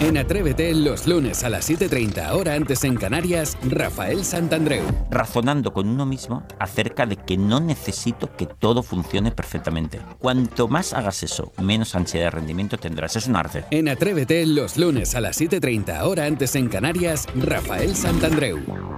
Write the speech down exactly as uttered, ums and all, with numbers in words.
En Atrévete, los lunes a las siete y treinta, hora antes en Canarias, Rafael Santandreu. Razonando con uno mismo acerca de que no necesito que todo funcione perfectamente. Cuanto más hagas eso, menos ansiedad de rendimiento tendrás. Es un arte. En Atrévete, los lunes a las siete y treinta, hora antes en Canarias, Rafael Santandreu.